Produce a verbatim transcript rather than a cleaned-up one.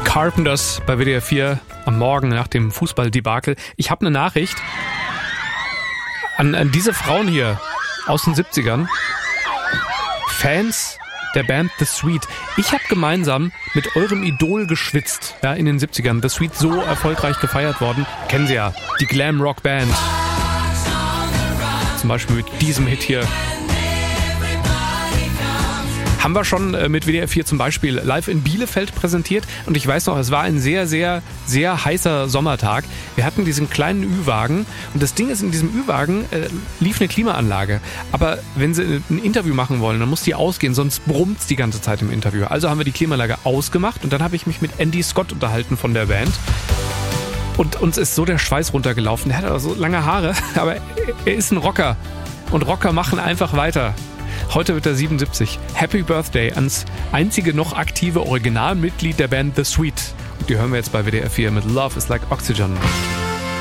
Carpenters bei W D R vier am Morgen nach dem Fußballdebakel. Ich habe eine Nachricht an, an diese Frauen hier aus den siebzigern. Fans der Band The Sweet. Ich habe gemeinsam mit eurem Idol geschwitzt, ja, in den siebzigern. The Sweet, so erfolgreich gefeiert worden. Kennen Sie ja, die Glam-Rock-Band. Zum Beispiel mit diesem Hit hier. Haben wir schon mit W D R vier zum Beispiel live in Bielefeld präsentiert. Und ich weiß noch, es war ein sehr, sehr, sehr heißer Sommertag. Wir hatten diesen kleinen Ü-Wagen. Und das Ding ist, in diesem Ü-Wagen äh, lief eine Klimaanlage. Aber wenn Sie ein Interview machen wollen, dann muss die ausgehen, sonst brummt es die ganze Zeit im Interview. Also haben wir die Klimaanlage ausgemacht. Und dann habe ich mich mit Andy Scott unterhalten von der Band. Und uns ist so der Schweiß runtergelaufen. Er hat aber so lange Haare, aber er ist ein Rocker. Und Rocker machen einfach weiter. Heute wird er siebenundsiebzig. Happy Birthday ans einzige noch aktive Originalmitglied der Band The Sweet. Und die hören wir jetzt bei W D R vier mit Love is Like Oxygen.